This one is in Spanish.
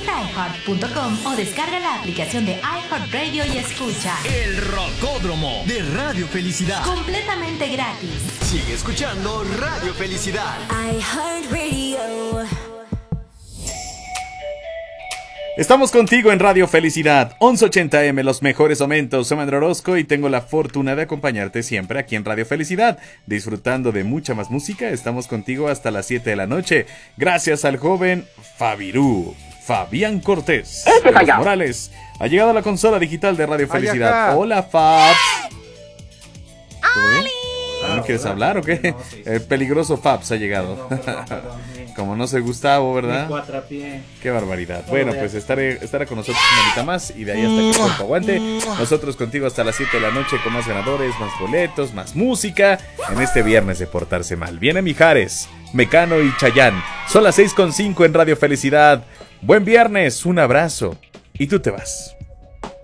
Visita iHeart.com o descarga la aplicación de iHeartRadio y escucha El Rocódromo de Radio Felicidad. completamente gratis. Sigue escuchando Radio Felicidad. iHeartRadio. Estamos contigo en Radio Felicidad, 1180M, los mejores momentos. Soy Manuel Orozco y tengo la fortuna de acompañarte siempre aquí en Radio Felicidad, disfrutando de mucha más música. Estamos contigo hasta las 7 de la noche, gracias al joven Fabián Cortés de Los Morales. Ha llegado a la consola digital de Radio Felicidad. Hola, Fabs. ¿Todo bien? ¿No quieres hablar o qué? No, sí. El peligroso Fabs ha llegado. Perdón. Como no sé Gustavo, ¿verdad? Mi cuatrapié. Qué barbaridad. Bueno, pues estará con nosotros una horita más y de ahí hasta que el cuerpo aguante. Nosotros contigo hasta las 7 de la noche con más ganadores, más boletos, más música en este viernes de portarse mal. Viene Mijares, Mecano y Chayán. Son las 6:05 en Radio Felicidad. Buen viernes, un abrazo y tú te vas.